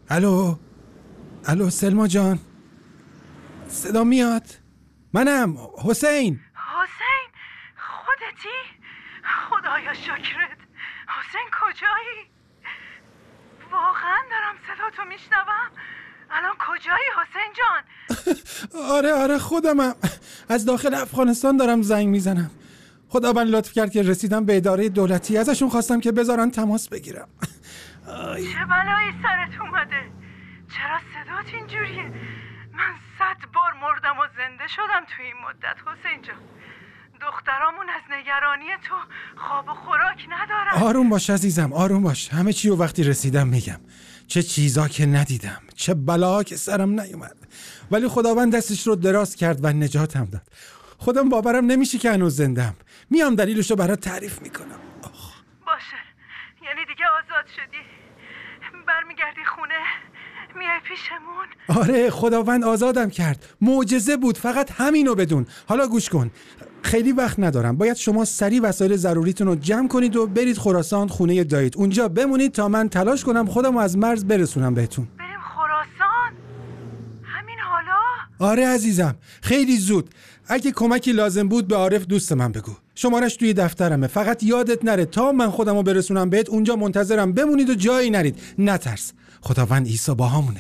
الو سلما جان، صدا میاد؟ منم حسین. خودتی؟ خدایا شکرت. حسین کجایی؟ واقعا دارم صداتو میشنوم. الان کجایی حسین جان؟ آره خودمم. از داخل افغانستان دارم زنگ میزنم. خداوند لطف کرد که رسیدم به اداره دولتی. ازشون خواستم که بذارن تماس بگیرم. چه بلایی سرت اومده؟ چرا صدات اینجوریه؟ من 100 بار مردم و زنده شدم توی این مدت حسین جان. دخترامون از نگرانی تو خواب و خوراک ندارن. آروم باش عزیزم، آروم باش. همه چی رو وقتی رسیدم میگم. چه چیزا که ندیدم، چه بلاها که سرم نیومد، ولی خداوند دستش رو دراز کرد و نجاتم داد. خودم باورم نمیشه که هنوز زندم. میام دلیلشو برات تعریف میکنم. باشه، یعنی دیگه آزاد شدی؟ برمیگردی خونه؟ میای پیشمون؟ آره، خداوند آزادم کرد. معجزه بود، فقط همینو بدون. حالا گوش کن، خیلی وقت ندارم. باید شما سریع وسایل ضروریتون رو جمع کنید و برید خراسان خونه دایید. اونجا بمونید تا من تلاش کنم خودم از مرز برسونم بهتون. بریم خراسان؟ همین حالا؟ آره عزیزم، خیلی زود. اگه کمکی لازم بود به عارف دوست من بگو. شمارش توی دفترمه. فقط یادت نره تا من خودم رو برسونم بهت اونجا منتظرم بمونید و جایی نرید. نترس، خداوند عیسی با همونه.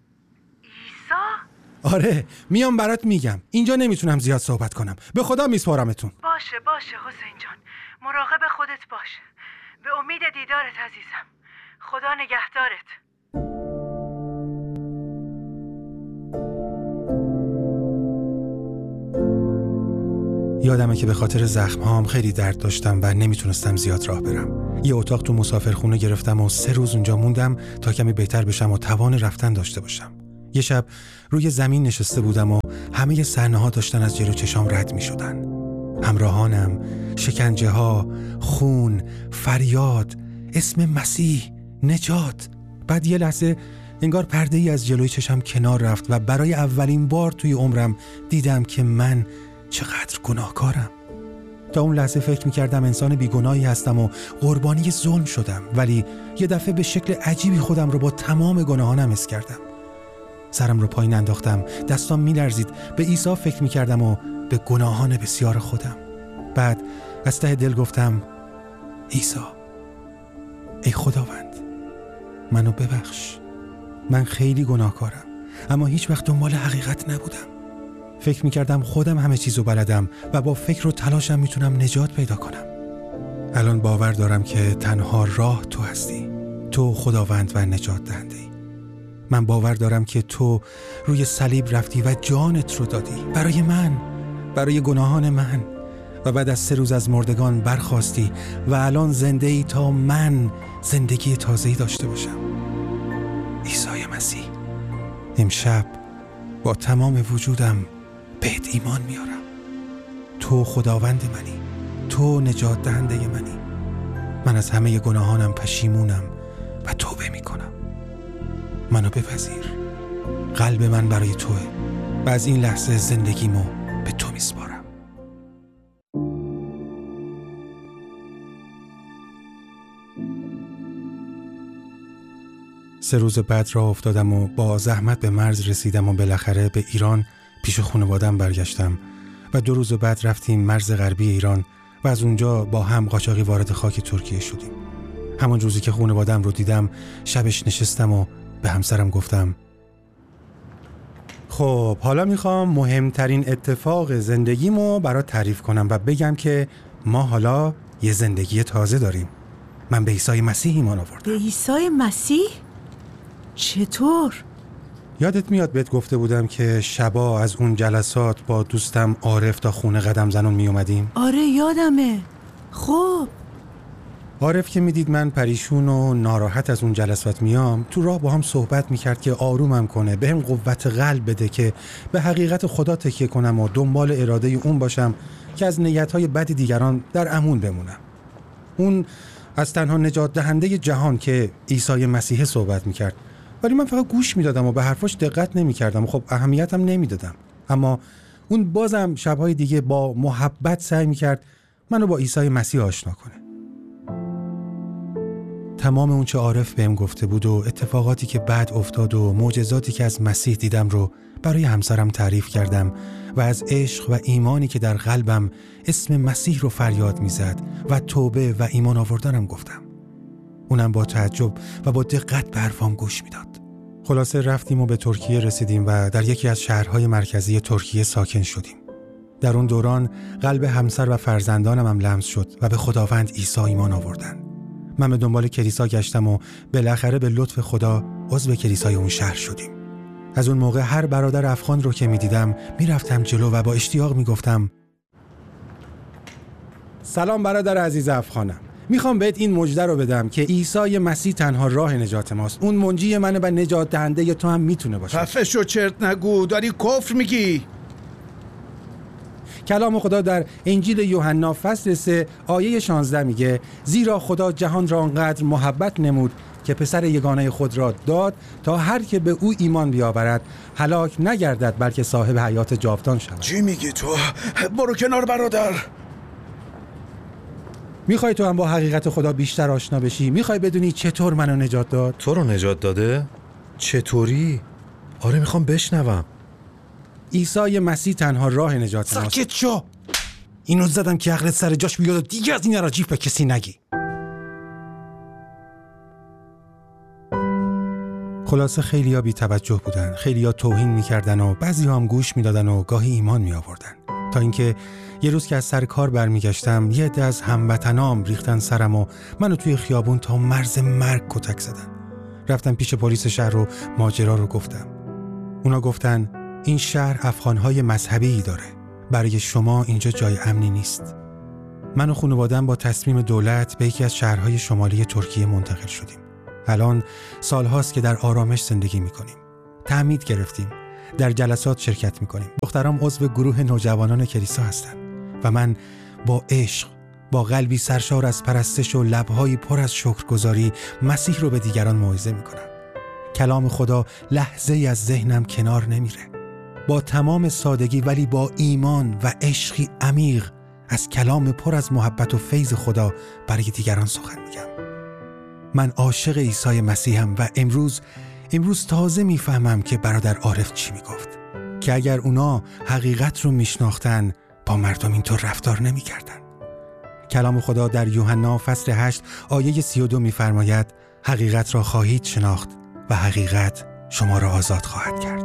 عیسی؟ آره، میام برات میگم. اینجا نمیتونم زیاد صحبت کنم. به خدا میسپارمتون. باشه حسین جان، مراقب خودت باش. به امید دیدارت عزیزم. خدا نگهدارت. یادمه که به خاطر زخم‌هام خیلی درد داشتم و نمیتونستم زیاد راه برم. یه اتاق تو مسافرخونه گرفتم و 3 روز اونجا موندم تا کمی بهتر بشم و توان رفتن داشته باشم. یه شب روی زمین نشسته بودم و همه صحنه‌ها داشتن از جلو چشام رد می‌شدن. همراهانم، شکنجه‌ها، خون، فریاد، اسم مسیح، نجات. بعد یه لحظه انگار پرده‌ای از جلوی چشم کنار رفت و برای اولین بار توی عمرم دیدم که من چقدر گناهکارم. تا اون لحظه فکر می‌کردم انسان بیگناهی هستم و قربانی ظلم شدم، ولی یه دفعه به شکل عجیبی خودم رو با تمام گناهانم حس کردم. سرم رو پایین انداختم، دستام می‌لرزید. به عیسی فکر می‌کردم و به گناهان بسیار خودم. بعد از ته دل گفتم عیسی، ای خداوند، منو ببخش. من خیلی گناهکارم، اما هیچ وقت دنبال حقیقت نبودم. فکر می‌کردم خودم همه چیزو بلدم و با فکر و تلاشم میتونم نجات پیدا کنم. الان باور دارم که تنها راه تو هستی. تو خداوند و نجات دهنده‌ای. من باور دارم که تو روی صلیب رفتی و جانت رو دادی برای من، برای گناهان من، و بعد از 3 روز از مردگان برخاستی و الان زنده ای تا من زندگی تازه‌ای داشته باشم. عیسی مسیح، امشب با تمام وجودم بهت ایمان میارم. تو خداوند منی، تو نجات دهنده منی. من از همه گناهانم پشیمونم و توبه میکنم. منو بپذیر. قلب من برای توه و از این لحظه زندگیمو به تو میسپارم. سه روز بعد راه افتادم و با زحمت به مرز رسیدم و بالاخره به ایران پیش خانواده‌ام برگشتم و 2 روز بعد رفتیم مرز غربی ایران و از اونجا با هم قاچاقی وارد خاک ترکیه شدیم. همون روزی که خانواده‌ام رو دیدم شبش نشستم و به همسرم گفتم خب حالا میخوام مهمترین اتفاق زندگیمو برات تعریف کنم و بگم که ما حالا یه زندگی تازه داریم. من به عیسی مسیح ایمان آوردم. به عیسی مسیح؟ چطور؟ یادت میاد بهت گفته بودم که شبا از اون جلسات با دوستم عارف تا خونه قدم زنون می اومدیم؟ آره یادمه. خب عارف که میدید من پریشون و ناراحت از اون جلسات میام، تو راه با هم صحبت میکرد که آرومم کنه، بهم قوت قلب بده که به حقیقت خدا تکیه کنم و دنبال اراده اون باشم که از نیتهای بد دیگران در امان بمونم. اون از تنها نجات دهنده جهان که عیسی مسیح صحبت میکرد، ولی من فقط گوش میدادم و به حرفاش دقت نمیکردم و خب اهمیتم نمیدادم. اما اون بازم شبهای دیگه با محبت سعی میکرد منو با عیسی مسیح آشنا کنه. تمام اون چه عارف بهم گفته بود و اتفاقاتی که بعد افتاد و معجزاتی که از مسیح دیدم رو برای همسرم تعریف کردم و از عشق و ایمانی که در قلبم اسم مسیح رو فریاد میزد و توبه و ایمان آوردنم گفتم. اونم با تعجب و با دقت به حرفام گوش میداد. خلاصه رفتیم و به ترکیه رسیدیم و در یکی از شهرهای مرکزی ترکیه ساکن شدیم. در اون دوران قلب همسر و فرزندانم هم لمس شد و به خداوند عیسی ایمان آوردن. من به دنبال کلیسا گشتم و بالاخره به لطف خدا عضو کلیسای اون شهر شدیم. از اون موقع هر برادر افغان رو که می‌دیدم میرفتم جلو و با اشتیاق میگفتم سلام برادر عزیز افغانم. میخوام بهت این مژده رو بدم که عیسی مسیح تنها راه نجات ماست. اون منجی منه و نجات دهنده تو هم میتونه باشه. خفه شو، چرت نگو، داری کفر میگی. کلام خدا در انجیل یوحنا فصل 3 آیه 16 میگه زیرا خدا جهان را آنقدر محبت نمود که پسر یگانه خود را داد تا هر که به او ایمان بیاورد هلاک نگردد بلکه صاحب حیات جاودان شود. چی میگی تو؟ برو کنار برادر. میخوای تو هم با حقیقت خدا بیشتر آشنا بشی؟ میخوای بدونی چطور منو نجات داد؟ تو رو نجات داده؟ چطوری؟ آره میخوام بشنوم. عیسی مسیح تنها راه نجات ماست. ساکت شو. اینو زدم که عقلت سر جاش بیاد و دیگه از این اراجیف به کسی نگی. خلاصه خیلیا بی توجه بودن، خیلیا توهین میکردن و بعضی هم گوش میدادن و گاهی ایمان می آوردن. تا اینکه یه روز که از سر کار برمیگشتم یه عده از هموطنام ریختن سرم و منو توی خیابون تا مرز مرگ کتک زدن. رفتم پیش پلیس شهر و ماجرا رو گفتم. اونا گفتن این شهر افغانهای مذهبی داره. برای شما اینجا جای امنی نیست. من و خانواده‌ام با تصمیم دولت به یکی از شهرهای شمالی ترکیه منتقل شدیم. الان سالهاست که در آرامش زندگی میکنیم. تعمید گرفتیم. در جلسات شرکت میکنیم. دخترام عضو گروه نوجوانان کلیسا هستن و من با عشق، با قلبی سرشار از پرستش و لبهایی پر از شکرگزاری مسیح رو به دیگران موعظه میکنم. کلام خدا لحظه ای از ذهنم کنار نمیره. با تمام سادگی ولی با ایمان و عشقی عمیق از کلام پر از محبت و فیض خدا برای دیگران سخن میگم. من عاشق عیسی مسیحم و امروز تازه میفهمم که برادر عارف چی میگفت، که اگر اونا حقیقت رو میشناختن با مردم اینطور رفتار نمیکردن. کلام خدا در یوحنا فصل 8 آیه 32 میفرماید حقیقت را خواهید شناخت و حقیقت شما را آزاد خواهد کرد.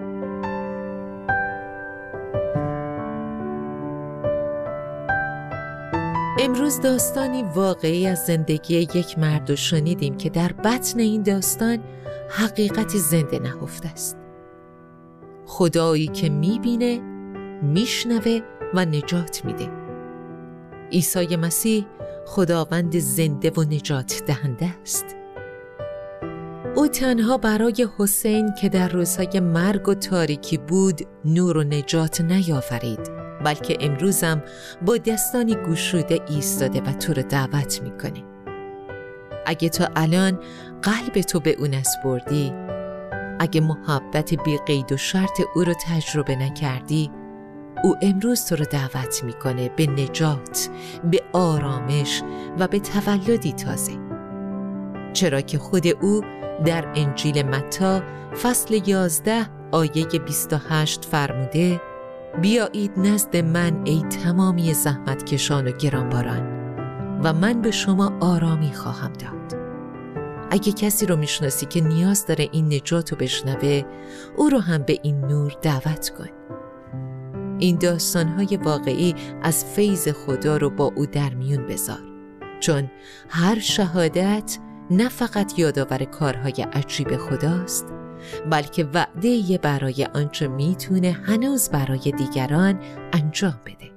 امروز داستانی واقعی از زندگی یک مرد رو شنیدیم که در بطن این داستان حقیقتی زنده نهفته است. خدایی که میبینه، میشنوه و نجات میده. عیسی مسیح خداوند زنده و نجات دهنده است. او تنها برای حسین که در روزهای مرگ و تاریکی بود نور و نجات نیافرید، بلکه امروزم با دستانی گشوده ایستاده و تو رو دعوت میکنه. اگه تو الان قلب تو به او نسپردی، اگه محبت بی قید و شرط او رو تجربه نکردی، او امروز تو رو دعوت میکنه به نجات، به آرامش و به تولدی تازه. چرا که خود او در انجیل متی فصل 11 آیه 28 فرموده بیایید نزد من ای تمامی زحمتکشان و گرانباران و من به شما آرامی خواهم داد. اگه کسی رو میشناسی که نیاز داره این نجات رو بشنوه، او رو هم به این نور دعوت کن. این داستان‌های واقعی از فیض خدا رو با او در میون بذار، چون هر شهادت نه فقط یادآور کارهای عجیب خداست، بلکه وعده برای آنچه میتونه هنوز برای دیگران انجام بده.